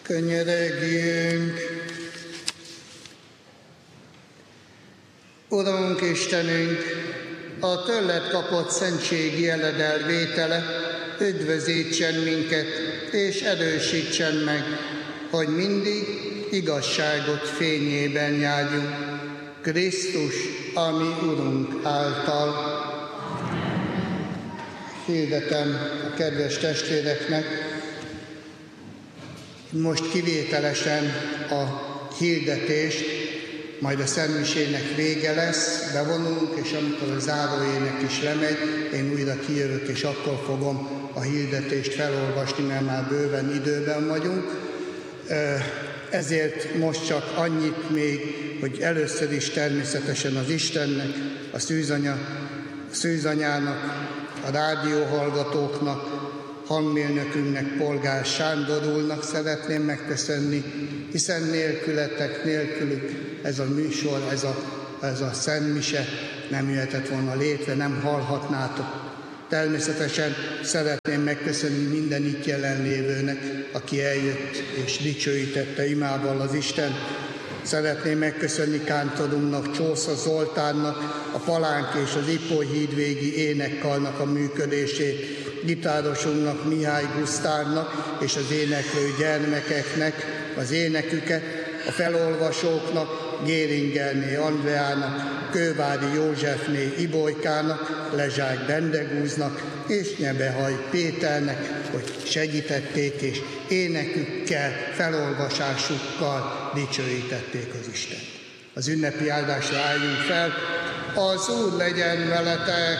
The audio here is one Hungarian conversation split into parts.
Könyörögjünk! Urunk Istenünk, a tőled kapott szentségi jeledelvétele üdvözítsen minket, és erősítsen meg, hogy mindig igazságot fényében járjunk. Krisztus, a mi Urunk által. Hirdetem a kedves testvéreknek, most kivételesen a hirdetést, majd a szentmisének vége lesz, bevonulunk, és amikor a záróének is lemegy, én újra kijövök, és akkor fogom a hirdetést felolvasni, mert már bőven időben vagyunk. Ezért most csak annyit még, hogy először is természetesen az Istennek, a szűzanyának, a rádióhallgatóknak, hangmérnökünknek, Polgár Sándor úrnak szeretném megköszönni, hiszen nélkülük ez a műsor, ez a szentmise nem jöhetett volna létre, nem hallhatnátok. Természetesen szeretném megköszönni minden itt jelenlévőnek, aki eljött és dicsőítette imával az Isten. Szeretném megköszönni kántorunknak, Csósza Zoltánnak, a Palánk és az Ipoly hídvégi énekkarnak a működését, gitárosunknak, Mihály Gusztárnak és az éneklő gyermekeknek az éneküket, a felolvasóknak, Géringerné Andreának, Kővári Józsefné Ibolykának, Lezsák Bendegúznak és Nyebehaj Péternek, hogy segítették és énekükkel, felolvasásukkal dicsőítették az Istent. Az ünnepi áldásra álljunk fel. Az Úr legyen veletek!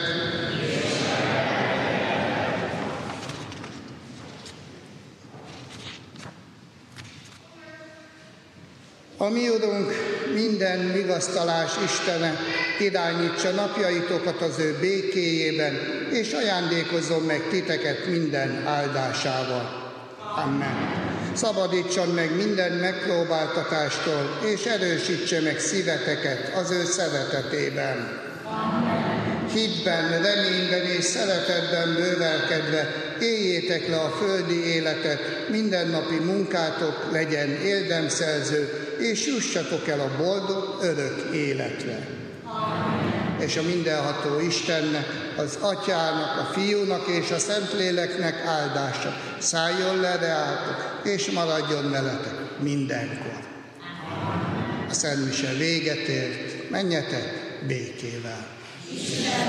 A mi Urunk, minden vigasztalás Istene, irányítsa napjaitokat az ő békéjében, és ajándékozzon meg titeket minden áldásával. Amen. Szabadítson meg minden megpróbáltatástól, és erősítse meg szíveteket az ő szeretetében. Amen. Hitben, reményben és szeretetben bővelkedve éljétek le a földi életet, mindennapi munkátok legyen érdemszerző, és jussatok el a boldog örök életre. Amen. És a mindenható Istennek, az Atyának, a Fiúnak és a Szentléleknek áldása szálljon le reátok, és maradjon veletek mindenkor. Amen. A szentmise véget ért, menjetek békével.